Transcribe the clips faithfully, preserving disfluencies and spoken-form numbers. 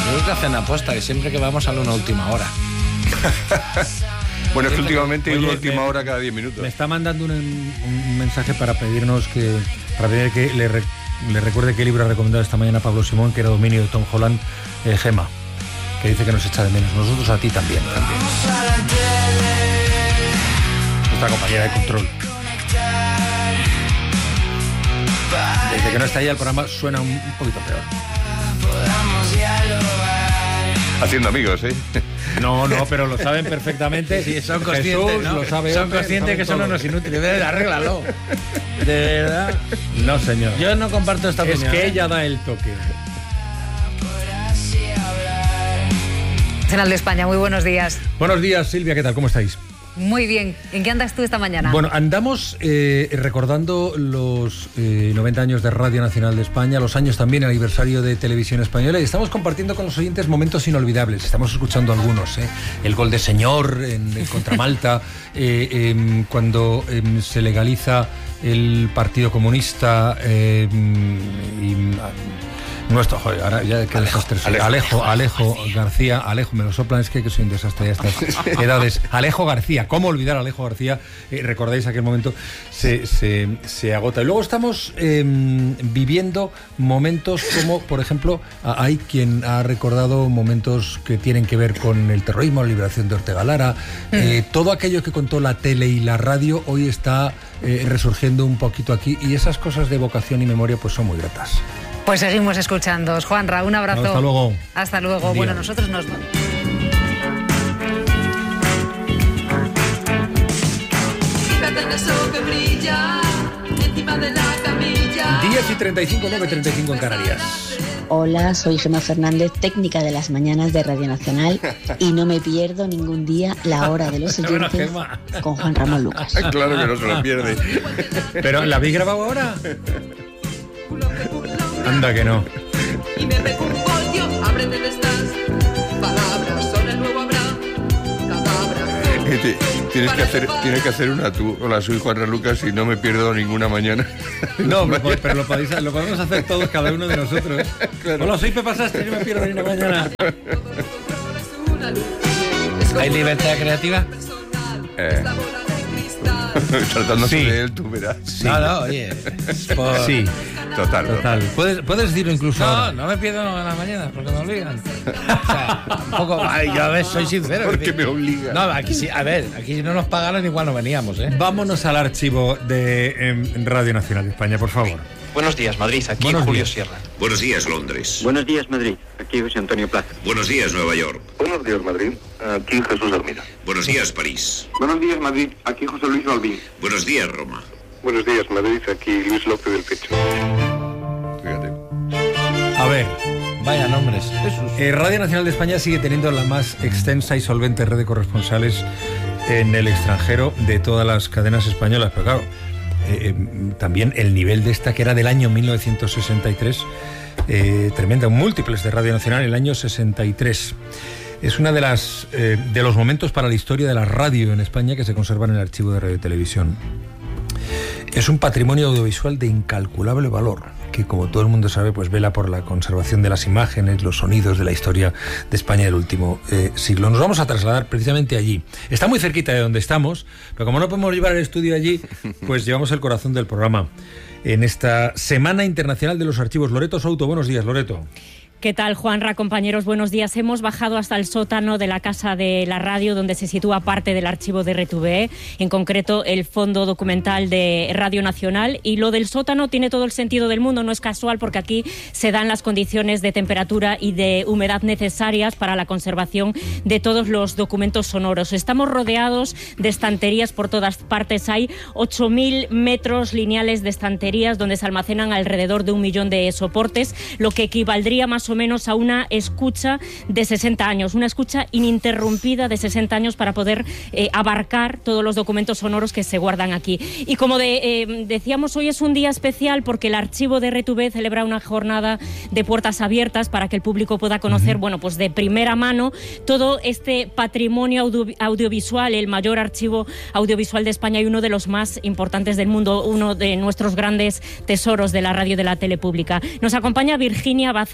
Yo creo que hacen aposta, que siempre que vamos sale una última hora. Bueno, es que últimamente hay Oye, una última me, hora cada diez minutos. Me está mandando un, un mensaje para pedirnos que, para pedir que le, re, le recuerde qué libro ha recomendado esta mañana Pablo Simón, que era Dominio de Tom Holland, eh, Gema, que dice que nos echa de menos. Nosotros a ti también. también. Nuestra compañera de control. Desde que no está ella el programa suena un, un poquito peor. Haciendo amigos, ¿eh? No, no, pero lo saben perfectamente. Sí, son conscientes, Jesús, ¿no? lo sabe son Open, conscientes que son todo. unos inútiles. Arréglalo. De verdad. No, señor. Yo no comparto esta Es opinión. que ¿eh? ella da el toque. Nacional de España, muy buenos días. Buenos días, Silvia, ¿qué tal? ¿Cómo estáis? Muy bien. ¿En qué andas tú esta mañana? Bueno, andamos eh, recordando los eh, noventa años de Radio Nacional de España, los años también, el aniversario de Televisión Española, y estamos compartiendo con los oyentes momentos inolvidables. Estamos escuchando algunos, ¿eh? El gol de Señor en, en contra Malta, eh, eh, cuando eh, se legaliza el Partido Comunista eh, y... Nuestro, joder, ahora ya qué desastre. Alejo, Alejo, Alejo García, Alejo, me lo soplan, es que, que soy un desastre a estas edades. Alejo García, ¿cómo olvidar a Alejo García? Eh, recordáis aquel momento, se, se, se agota. Y luego estamos eh, viviendo momentos como, por ejemplo, hay quien ha recordado momentos que tienen que ver con el terrorismo, la liberación de Ortega Lara. Eh, todo aquello que contó la tele y la radio hoy está eh, resurgiendo un poquito aquí, y esas cosas de vocación y memoria pues son muy gratas. Pues seguimos escuchando. Juanra, un abrazo. Hasta luego. Hasta luego. Bueno, nosotros nos vamos. Fíjate en eso que brilla encima de la camilla. diez y treinta y cinco, nueve y treinta y cinco en Canarias. Hola, soy Gemma Fernández, técnica de las mañanas de Radio Nacional, y no me pierdo ningún día la hora de los oyentes con Juan Ramón Lucas. Claro que no se lo pierde. ¿Pero la habéis grabado ahora? Anda que no. Y me pego un pollo, ábrete de estas palabras, son el nuevo habrá, cadabra. Tienes que hacer, tienes que hacer una tú. Hola, soy Juan Ramón Lucas y no me pierdo ninguna mañana. No, pero, pero lo, podéis, lo podemos hacer todos, cada uno de nosotros. Claro. Hola, soy Pepa Sastre, no me pierdo ni una mañana. ¿Hay libertad creativa? Eh. Tratándose Sí. de él, tú verás. Sí. No, no, oye. Por... Sí, Total, total. Puedes, puedes decirlo incluso No, ahora. no me pierdo en las mañanas porque me obligan. O sea, tampoco. Ay, yo a ver, soy sincero. Porque me obliga. No, aquí sí, a ver, aquí si no nos pagaran igual no veníamos, ¿eh? Vámonos al archivo de eh, Radio Nacional de España, por favor. Buenos días, Madrid. Aquí Buenos Julio días. Sierra. Buenos días, Londres. Buenos días, Madrid. Aquí José Antonio Plaza. Buenos días, Nueva York. Buenos días, Madrid. Aquí Jesús Almida. Buenos días, París. Buenos días, Madrid. Aquí José Luis Balbín. Buenos días, Roma. Buenos días, Madrid. Aquí Luis López del Pecho. Fíjate. A ver, Vaya nombres. Jesús. eh, Radio Nacional de España sigue teniendo la más extensa y solvente red de corresponsales en el extranjero de todas las cadenas españolas, pero claro, eh, eh, también el nivel de esta, que era del año mil novecientos sesenta y tres, eh, tremenda, múltiples de Radio Nacional en el año sesenta y tres. Es una de las eh, de los momentos para la historia de la radio en España que se conserva en el archivo de Radio y Televisión. Es un patrimonio audiovisual de incalculable valor, que, como todo el mundo sabe, pues vela por la conservación de las imágenes, los sonidos de la historia de España del último eh, siglo. Nos vamos a trasladar precisamente allí. Está muy cerquita de donde estamos, pero como no podemos llevar el estudio allí, pues llevamos el corazón del programa en esta Semana Internacional de los Archivos. Loreto Souto, buenos días, Loreto. ¿Qué tal, Juanra? Compañeros, buenos días. Hemos bajado hasta el sótano de la Casa de la Radio, donde se sitúa parte del archivo de R T V E, en concreto el Fondo Documental de Radio Nacional. Y lo del sótano tiene todo el sentido del mundo, no es casual, porque aquí se dan las condiciones de temperatura y de humedad necesarias para la conservación de todos los documentos sonoros. Estamos rodeados de estanterías por todas partes. Hay ocho mil metros lineales de estanterías donde se almacenan alrededor de un millón de soportes, lo que equivaldría más o menos a una escucha de sesenta años, una escucha ininterrumpida de sesenta años para poder eh, abarcar todos los documentos sonoros que se guardan aquí. Y como de, eh, decíamos, hoy es un día especial porque el archivo de R T V E celebra una jornada de puertas abiertas para que el público pueda conocer, uh-huh. bueno, pues de primera mano todo este patrimonio audio, audiovisual, el mayor archivo audiovisual de España y uno de los más importantes del mundo, uno de nuestros grandes tesoros de la radio y de la tele pública. Nos acompaña Virginia Bazán, directora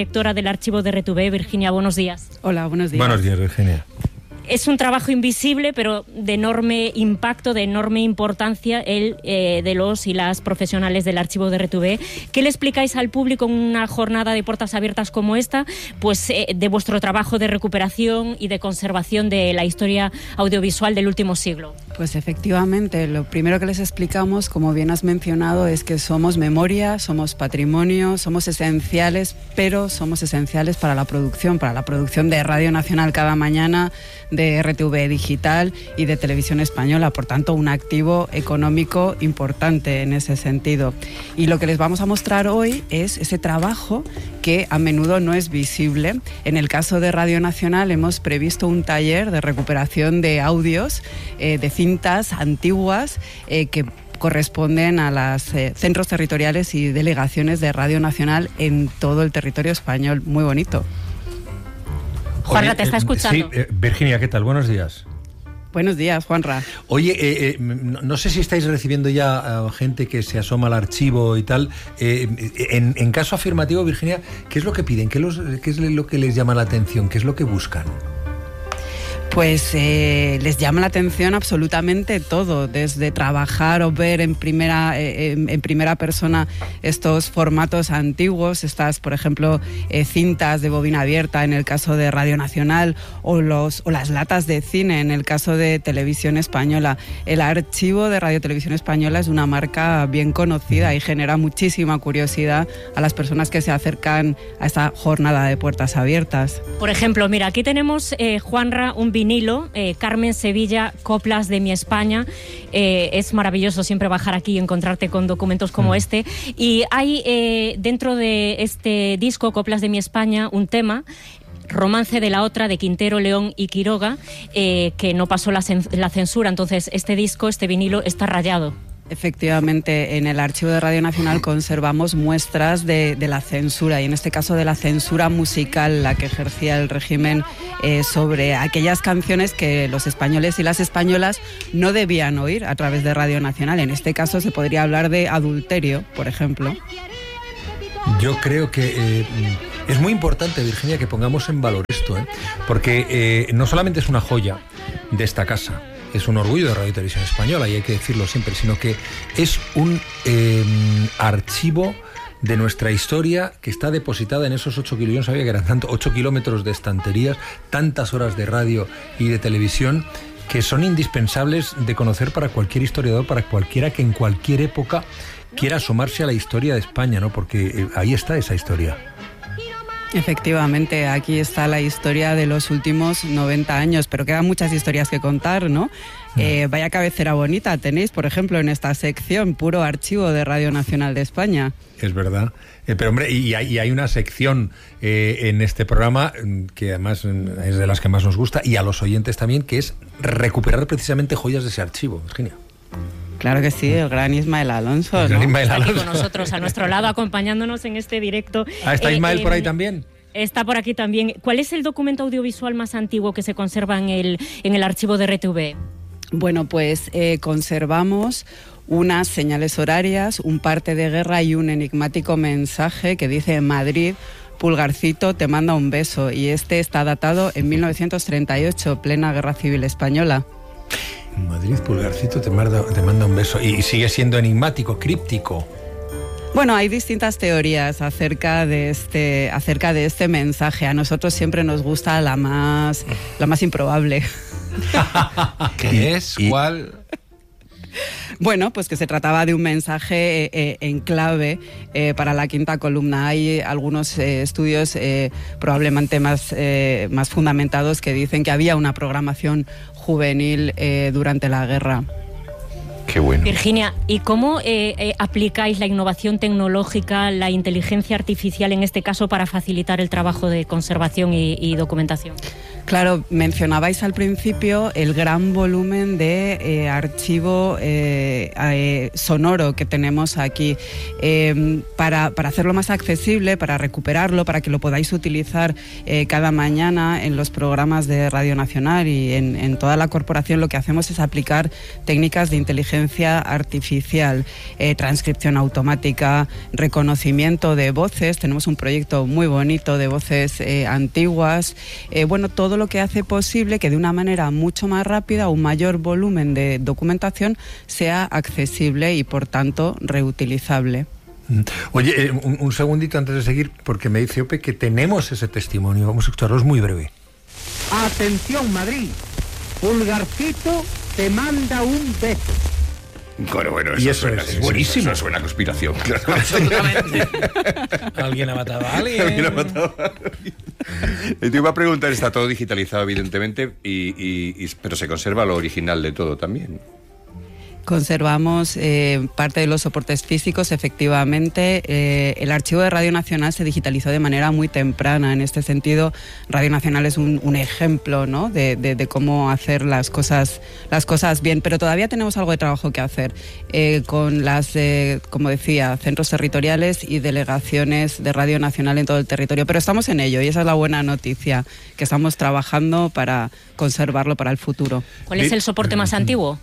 directora del archivo de R T V E. Virginia, buenos días. Hola, buenos días. Buenos días, Virginia. Es un trabajo invisible, pero de enorme impacto, de enorme importancia, el eh, de los y las profesionales del archivo de R T V E. ¿Qué le explicáis al público en una jornada de puertas abiertas como esta? Pues eh, de vuestro trabajo de recuperación y de conservación de la historia audiovisual del último siglo. Pues efectivamente, lo primero que les explicamos, como bien has mencionado, es que somos memoria, somos patrimonio, somos esenciales, pero somos esenciales para la producción, para la producción de Radio Nacional cada mañana, de R T V E Digital y de Televisión Española, por tanto un activo económico importante en ese sentido. Y lo que les vamos a mostrar hoy es ese trabajo que a menudo no es visible. En el caso de Radio Nacional hemos previsto un taller de recuperación de audios, eh, de cintas antiguas eh, que corresponden a los eh, centros territoriales y delegaciones de Radio Nacional en todo el territorio español. Muy bonito. Juanra, te está escuchando. Sí, eh, Virginia, ¿qué tal? Buenos días. Buenos días, Juanra. Oye, eh, eh, no, no sé si estáis recibiendo ya uh, gente que se asoma al archivo y tal. Eh, en, en caso afirmativo, Virginia, ¿qué es lo que piden? ¿Qué, los, ¿Qué es lo que les llama la atención? ¿Qué es lo que buscan? Pues eh, les llama la atención absolutamente todo, desde trabajar o ver en primera, eh, en, en primera persona estos formatos antiguos, estas, por ejemplo, eh, cintas de bobina abierta en el caso de Radio Nacional o, los, o las latas de cine en el caso de Televisión Española. El archivo de Radio Televisión Española es una marca bien conocida y genera muchísima curiosidad a las personas que se acercan a esta jornada de puertas abiertas. Por ejemplo, mira, aquí tenemos, eh, Juanra, un vinilo, eh, Carmen Sevilla, Coplas de mi España. Eh, es maravilloso siempre bajar aquí y encontrarte con documentos como mm. este. Y hay eh, dentro de este disco, Coplas de mi España, un tema, Romance de la otra, de Quintero, León y Quiroga, eh, que no pasó la, la censura. Entonces, este disco, este vinilo, está rayado. Efectivamente, en el Archivo de Radio Nacional conservamos muestras de, de la censura, y en este caso de la censura musical, la que ejercía el régimen eh, sobre aquellas canciones que los españoles y las españolas no debían oír a través de Radio Nacional. En este caso se podría hablar de adulterio, por ejemplo. Yo creo que eh, es muy importante, Virginia, que pongamos en valor esto, ¿eh? porque eh, no solamente es una joya de esta casa, es un orgullo de Radio y Televisión Española, y hay que decirlo siempre, sino que es un eh, archivo de nuestra historia que está depositada en esos ocho kilómetros, yo no sabía que eran tanto, ocho kilómetros de estanterías, tantas horas de radio y de televisión, que son indispensables de conocer para cualquier historiador, para cualquiera que en cualquier época quiera asomarse a la historia de España, ¿no? Porque eh, ahí está esa historia. Efectivamente, aquí está la historia de los últimos noventa años, pero quedan muchas historias que contar, ¿no? Eh, vaya cabecera bonita tenéis, por ejemplo, en esta sección, puro archivo de Radio Nacional de España. Es verdad. Eh, pero hombre, y hay, y hay una sección eh, en este programa que además es de las que más nos gusta, y a los oyentes también, que es recuperar precisamente joyas de ese archivo, Virginia. Claro que sí, el gran Ismael Alonso, el ¿no? gran Ismael Alonso. Está aquí con nosotros, a nuestro lado, acompañándonos en este directo. Ah, ¿está Ismael eh, por ahí eh, también? Está por aquí también. ¿Cuál es el documento audiovisual más antiguo que se conserva en el, en el archivo de R T V E? Bueno, pues eh, conservamos unas señales horarias, un parte de guerra y un enigmático mensaje que dice: Madrid, Pulgarcito te manda un beso, y este está datado en mil novecientos treinta y ocho, plena Guerra Civil Española. Madrid, Pulgarcito te manda, te manda un beso, y sigue siendo enigmático, críptico. Bueno, hay distintas teorías acerca de este, acerca de este mensaje. A nosotros siempre nos gusta la más, la más improbable. ¿Qué es? ¿Cuál? Bueno, pues que se trataba de un mensaje eh, en clave eh, para la quinta columna. Hay algunos eh, estudios eh, probablemente más, eh, más fundamentados que dicen que había una programación juvenil eh, durante la guerra. Qué bueno. Virginia, ¿y cómo eh, eh, aplicáis la innovación tecnológica, la inteligencia artificial en este caso, para facilitar el trabajo de conservación y, y documentación? Claro, mencionabais al principio el gran volumen de eh, archivo eh, eh, sonoro que tenemos aquí. Eh, para, para hacerlo más accesible, para recuperarlo, para que lo podáis utilizar eh, cada mañana en los programas de Radio Nacional y en, en toda la corporación, lo que hacemos es aplicar técnicas de inteligencia artificial, eh, transcripción automática, reconocimiento de voces. Tenemos un proyecto muy bonito de voces eh, antiguas. Eh, bueno, todo lo que hace posible que de una manera mucho más rápida un mayor volumen de documentación sea accesible y por tanto reutilizable. Oye, eh, un, un segundito antes de seguir, porque me dice Ope que tenemos ese testimonio. Vamos a escucharlo, es muy breve. Atención, Madrid. Pulgarcito te manda un beso. Bueno, bueno, eso, y eso suena, es, sí, es buenísimo. Eso suena a conspiración, claro. Absolutamente. Alguien ha matado a alguien. Alguien ha matado a alguien. Y te iba a preguntar, está todo digitalizado, evidentemente, y, y, y, pero se conserva lo original de todo también. Conservamos eh, parte de los soportes físicos, efectivamente. Eh, el archivo de Radio Nacional se digitalizó de manera muy temprana. En este sentido, Radio Nacional es un, un ejemplo, ¿no?, de, de, de cómo hacer las cosas, las cosas bien. Pero todavía tenemos algo de trabajo que hacer eh, con las, eh, como decía, centros territoriales y delegaciones de Radio Nacional en todo el territorio. Pero estamos en ello y esa es la buena noticia, que estamos trabajando para conservarlo para el futuro. ¿Cuál es el soporte más antiguo?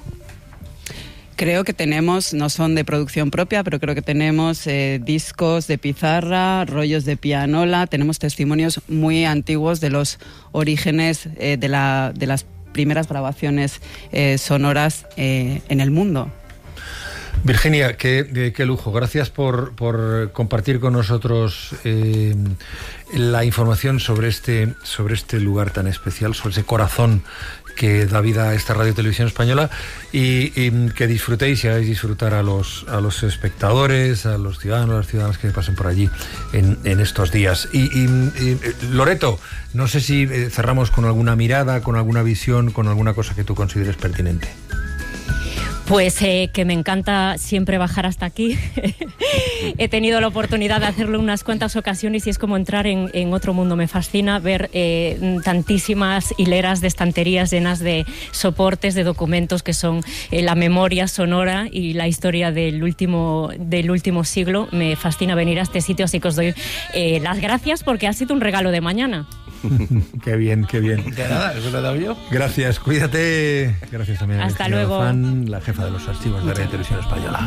Creo que tenemos, no son de producción propia, pero creo que tenemos eh, discos de pizarra, rollos de pianola, tenemos testimonios muy antiguos de los orígenes eh, de, la, de las primeras grabaciones eh, sonoras eh, en el mundo. Virginia, qué, qué lujo. Gracias por, por compartir con nosotros eh, la información sobre este, sobre este lugar tan especial, sobre ese corazón que da vida a esta Radio y Televisión Española, y, y que disfrutéis y hagáis disfrutar a los, a los espectadores, a los ciudadanos, a las ciudadanas que pasen por allí en, en estos días. Y, y, y Loreto, no sé si cerramos con alguna mirada, con alguna visión, con alguna cosa que tú consideres pertinente. Pues eh, que me encanta siempre bajar hasta aquí. He tenido la oportunidad de hacerlo unas cuantas ocasiones y es como entrar en, en otro mundo. Me fascina ver eh, tantísimas hileras de estanterías llenas de soportes, de documentos que son eh, la memoria sonora y la historia del último, del último siglo. Me fascina venir a este sitio, así que os doy eh, las gracias porque ha sido un regalo de mañana. Qué bien, qué bien. De nada, eso lo he dado yo. Gracias, cuídate. Gracias también a Hasta Virginia luego. Lozán, la jefa de los archivos de Radio y Televisión Española.